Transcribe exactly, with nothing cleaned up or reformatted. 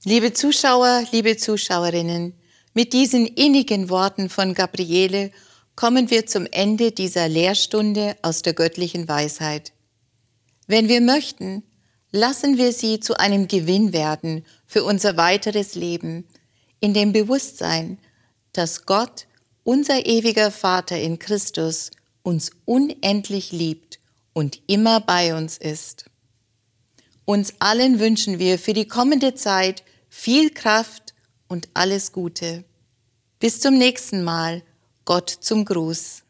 Liebe Zuschauer, liebe Zuschauerinnen, mit diesen innigen Worten von Gabriele kommen wir zum Ende dieser Lehrstunde aus der göttlichen Weisheit. Wenn wir möchten, lassen wir sie zu einem Gewinn werden für unser weiteres Leben, in dem Bewusstsein, dass Gott, unser ewiger Vater in Christus, uns unendlich liebt und immer bei uns ist. Uns allen wünschen wir für die kommende Zeit viel Kraft und alles Gute. Bis zum nächsten Mal. Gott zum Gruß.